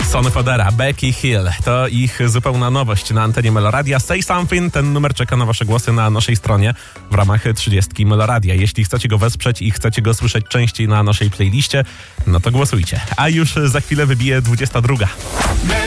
Son Fodera, Becky Hill. To ich zupełna nowość na antenie Meloradia. Say Something, ten numer czeka na wasze głosy na naszej stronie w ramach 30 Meloradia. Jeśli chcecie go wesprzeć i chcecie go słyszeć częściej na naszej playliście, no to głosujcie. A już za chwilę wybije 22.